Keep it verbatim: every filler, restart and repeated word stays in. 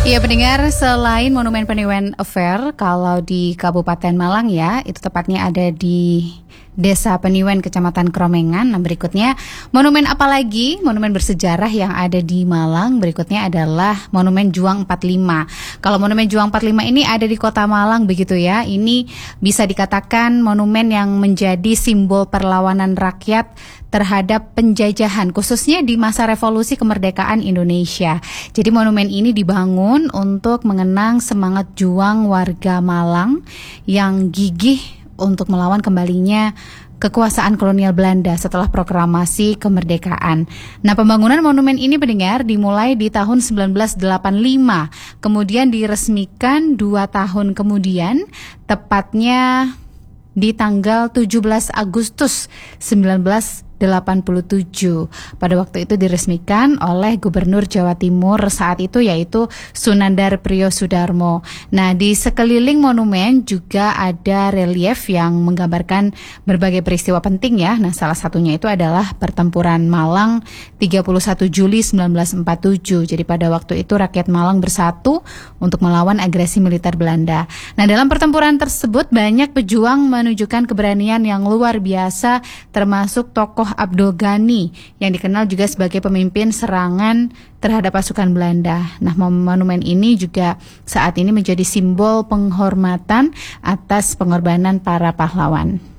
Iya pendengar, selain Monumen Peniwen Affair, kalau di Kabupaten Malang ya, itu tepatnya ada di Desa Peniwen, Kecamatan Kromengan. Nah berikutnya, monumen apa lagi? Monumen bersejarah yang ada di Malang. Berikutnya adalah Monumen Juang empat puluh lima. Kalau Monumen Juang empat puluh lima ini ada di Kota Malang begitu ya. Ini bisa dikatakan monumen yang menjadi simbol perlawanan rakyat terhadap penjajahan, khususnya di masa revolusi kemerdekaan Indonesia. Jadi monumen ini dibangun untuk mengenang semangat juang warga Malang yang gigih untuk melawan kembalinya kekuasaan kolonial Belanda setelah proklamasi kemerdekaan. Nah, pembangunan monumen ini pendengar dimulai di tahun sembilan belas delapan puluh lima, kemudian diresmikan dua tahun kemudian, tepatnya di tanggal tujuh belas Agustus sembilan belas delapan puluh tujuh. Pada waktu itu diresmikan oleh Gubernur Jawa Timur saat itu, yaitu Sunandar Priyo Sudarmo. Nah, di sekeliling monumen juga ada relief yang menggambarkan berbagai peristiwa penting ya. Nah, salah satunya itu adalah pertempuran Malang tiga puluh satu Juli sembilan belas empat puluh tujuh. Jadi pada waktu itu rakyat Malang bersatu untuk melawan agresi militer Belanda. Nah, dalam pertempuran tersebut banyak pejuang menunjukkan keberanian yang luar biasa, termasuk tokoh Abdul Ghani yang dikenal juga sebagai pemimpin serangan terhadap pasukan Belanda. Nah, monumen ini juga saat ini menjadi simbol penghormatan atas pengorbanan para pahlawan.